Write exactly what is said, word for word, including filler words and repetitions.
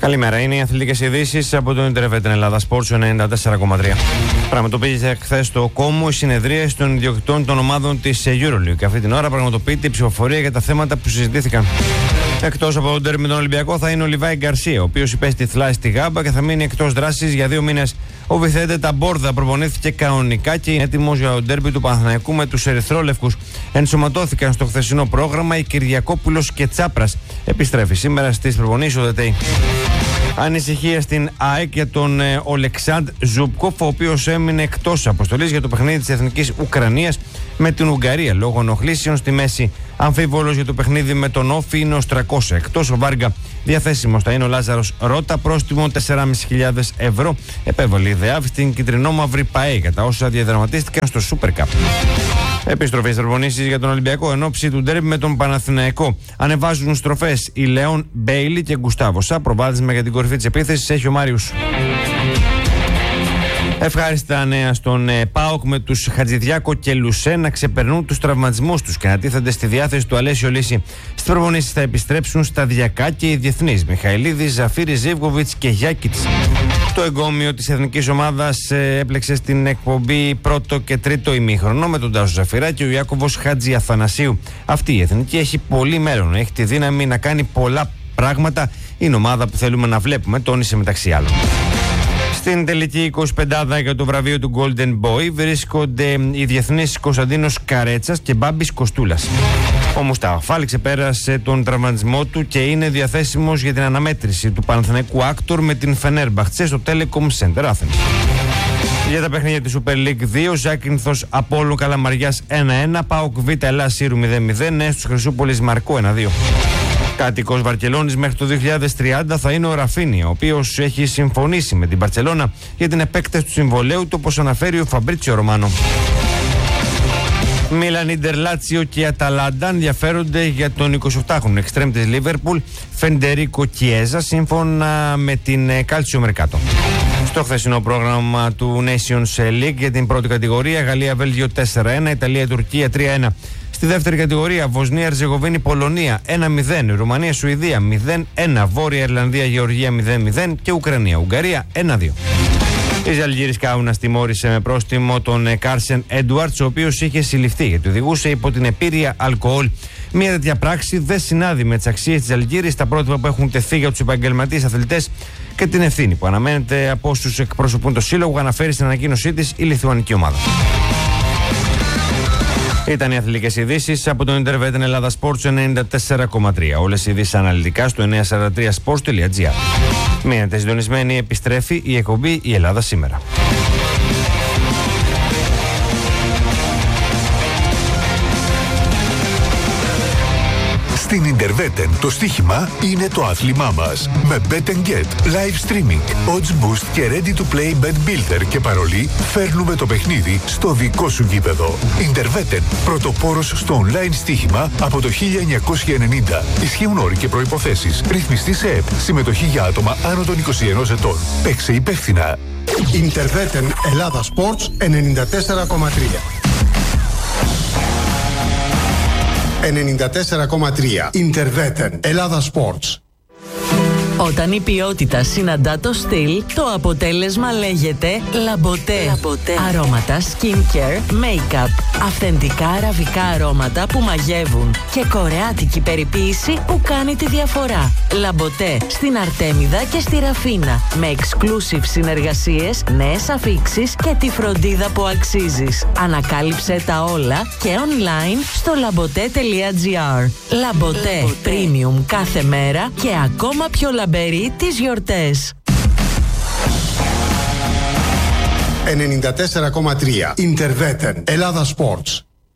Καλημέρα, είναι οι αθλητικές ειδήσεις από το Ιντερβετ Ελλάδα Sports ενενήντα τέσσερα κόμμα τρία. Πραγματοποιήθηκε χθε στο Κόμμο η συνεδρία των ιδιοκτητών των ομάδων της EuroLeague και αυτή την ώρα πραγματοποιείται η ψηφοφορία για τα θέματα που συζητήθηκαν. Εκτός από τον ντέρμπι με τον Ολυμπιακό θα είναι ο Λιβάη Γκαρσία, ο οποίος υπέστη θλάση στη Γάμπα και θα μείνει εκτός δράσης για δύο μήνες. Ο Βιθέντε Ταμπόρδα προπονήθηκε κανονικά και είναι έτοιμος για τον ντέρμπι του Παναθηναϊκού με τους Ερυθρόλευκους. Ενσωματώθηκαν στο χθεσινό πρόγραμμα οι Κυριακόπουλος και Τσάπρας. Επιστρέφει σήμερα στις προπονήσεις ο ΔΕΤΕΙ. Ανησυχία στην ΑΕΚ για τον ε, Ολεξάντ Ζουμπκόφ, ο οποίος έμεινε εκτός αποστολής για το παιχνίδι της Εθνικής Ουκρανίας με την Ουγγαρία λόγω ενοχλήσεων στη μέση. Αμφίβολος για το παιχνίδι με τον Όφη είναι ο Στρακός. Εκτός ο Βάργα. Διαθέσιμος θα είναι ο Λάζαρος Ρώτα, πρόστιμο τέσσερις χιλιάδες πεντακόσια ευρώ. Επέβαλε η ΔΕΑΒ στην κυτρινόμαυρη ΠΑΕ για τα όσα διαδραματίστηκαν στο Super Cup. Επιστροφή στις προπονήσεις για τον Ολυμπιακό εν ώψη του ντέρμπι με τον Παναθηναϊκό. Ανεβάζουν στροφές οι Λεόν Μπέιλι και Γκουστάβο Σα. Προβάδισμα για την κορυφή της επίθεσης έχει ο Μάριους. Ευχάριστα νέα στον ε, ΠΑΟΚ με τους Χατζηδιάκο και Λουσέ να ξεπερνούν τους τραυματισμούς τους και να τίθενται στη διάθεση του Αλέσιο Λύση. Στις προπονήσεις θα επιστρέψουν σταδιακά και οι διεθνείς Μιχαηλίδης, Ζαφίρη, Ζίβκοβιτς και Γιάκητς. Το εγκόμιο της εθνικής ομάδας ε, έπλεξε στην εκπομπή πρώτο και τρίτο ημίχρονο με τον Τάσο Ζαφυρά και ο Ιάκωβος Χατζη Αθανασίου. Αυτή η εθνική έχει πολύ μέλλον, έχει τη δύναμη να κάνει πολλά πράγματα. Είναι ομάδα που θέλουμε να βλέπουμε, τόνισε μεταξύ άλλων. Στην τελική εικοσιπεντάδα για το βραβείο του Golden Boy βρίσκονται οι διεθνείς Κωνσταντίνος Καρέτσας και Μπάμπης Κοστούλας. Ο Μουσταφάλη ξεπέρασε τον τραυματισμό του και είναι διαθέσιμος για την αναμέτρηση του Παναθηναϊκού Άκτορ με την Φενέρμπαχτσε στο Telecom Center Athens. Για τα παιχνίδια της Super League δύο, Ζάκυνθος Απόλλων Καλαμαριάς ένα ένα, ΠΑΟΚ Β Ελλάς Σύρου μηδέν μηδέν, Νέας τους Χρυσούπολης Μαρκό ένα δύο. Κάτοικος Βαρκελόνης μέχρι το δύο χιλιάδες τριάντα θα είναι ο Ραφίνια, ο οποίος έχει συμφωνήσει με την Μπαρτσελώνα για την επέκταση του συμβολέου του, όπως αναφέρει ο Φαμπρίτσιο Ρωμάνο. Μίλαν, Ίντερ, Λάτσιο και Αταλάντα ενδιαφέρονται για τον εικοσιοκτάχρονο εξτρέμ της Λίβερπουλ Φεντερίκο Κιέζα, σύμφωνα με την Calcio Mercato. Στο χθεσινό πρόγραμμα του Nations League για την πρώτη κατηγορία, Γαλλία-Βέλγιο τέσσερα ένα, Ιταλία-Τουρκία τρία ένα. Στη δεύτερη κατηγορία, Βοσνία-Ερζεγοβίνη-Πολωνία ένα μηδέν, Ρουμανία-Σουηδία μηδέν ένα, Βόρεια Ιρλανδία-Γεωργία μηδέν μηδέν και Ουκρανία-Ουγγαρία ένα δύο. Η Ζαλγκύρης Κάουνας τιμώρησε με πρόστιμο τον Κάρσεν Έντουαρτς, ο οποίος είχε συλληφθεί γιατί οδηγούσε υπό την επίρρεια αλκοόλ. Μια τέτοια πράξη δεν συνάδει με τις αξίες της Ζαλγκύρης, τα πρότυπα που έχουν τεθεί για τους επαγγελματίες αθλητές και την ευθύνη που αναμένεται από όσους εκπροσωπούν το σύλλογο, αναφέρει στην ανακοίνωσή της η λιθουανική ομάδα. Ήταν οι αθλητικές ειδήσεις από το Ιντερβετ Ελλάδα Sports ενενήντα τέσσερα κόμμα τρία. Όλες οι ειδήσεις αναλυτικά στο εννιακόσια σαράντα τρία sports τελεία gr. Μείνετε συντονισμένοι, επιστρέφει η εκπομπή «Η Ελλάδα σήμερα». Στην Ιντερβέτεν το στοίχημα είναι το άθλημά μας. Με Bet and Get, live streaming, odds boost και ready to play bet builder και παρολί φέρνουμε το παιχνίδι στο δικό σου γήπεδο. Ιντερβέτεν, πρωτοπόρος στο online στοίχημα από το χίλια εννιακόσια ενενήντα. Ισχύουν όροι και προϋποθέσεις. Ρυθμιστή σε ΕΠ. Συμμετοχή για άτομα άνω των είκοσι ενός ετών. Παίξε υπεύθυνα. Ιντερβέτεν Ελλάδα Sports ενενήντα τέσσερα κόμμα τρία. ενενήντα τέσσερα κόμμα τρία. Ιντερβέτεν Ελλάδα Sports. Όταν η ποιότητα συναντά το στυλ, το αποτέλεσμα λέγεται Λαμποτέ. Λαμποτέ. Αρώματα skincare, make-up, αυθεντικά αραβικά αρώματα που μαγεύουν και κορεάτικη περιποίηση που κάνει τη διαφορά. Λαμποτέ στην Αρτέμιδα και στη Ραφίνα, με exclusive συνεργασίες, νέες αφίξεις και τη φροντίδα που αξίζεις. Ανακάλυψε τα όλα και online στο λαμποτέ τελεία gr. Λαμποτέ, premium κάθε μέρα και ακόμα πιο λαμπερή τις γιορτές. ενενήντα τέσσερα κόμμα τρία. Ιντερβέτεν Ελλάδα Sports.